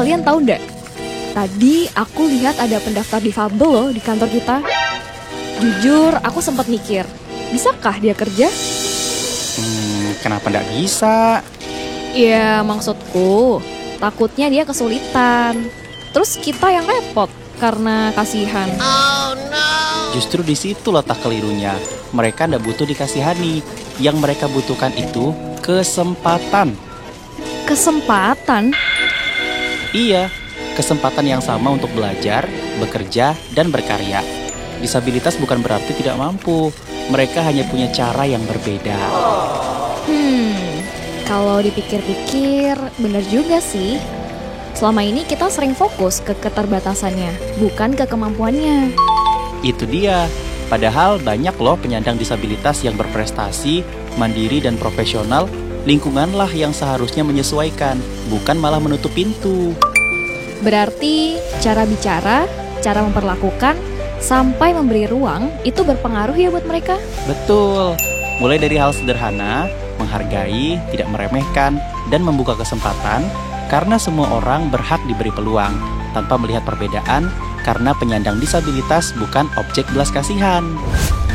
Kalian tahu nggak? Tadi aku lihat ada pendaftar difabel loh di kantor kita. Jujur, aku sempat mikir, bisakah dia kerja? Kenapa nggak bisa? Ya, maksudku, takutnya dia kesulitan. Terus kita yang repot karena kasihan. Justru di situ letak kelirunya. Mereka nggak butuh dikasihani. Yang mereka butuhkan itu kesempatan. Kesempatan? Iya, kesempatan yang sama untuk belajar, bekerja, dan berkarya. Disabilitas bukan berarti tidak mampu. Mereka hanya punya cara yang berbeda. Kalau dipikir-pikir, benar juga sih. Selama ini kita sering fokus ke keterbatasannya, bukan ke kemampuannya. Itu dia. Padahal banyak loh penyandang disabilitas yang berprestasi, mandiri dan profesional. Lingkunganlah yang seharusnya menyesuaikan, bukan malah menutup pintu. Berarti cara bicara, cara memperlakukan, sampai memberi ruang itu berpengaruh ya buat mereka. Betul. Mulai dari hal sederhana, menghargai, tidak meremehkan, dan membuka kesempatan, karena semua orang berhak diberi peluang, tanpa melihat perbedaan, karena penyandang disabilitas bukan objek belas kasihan.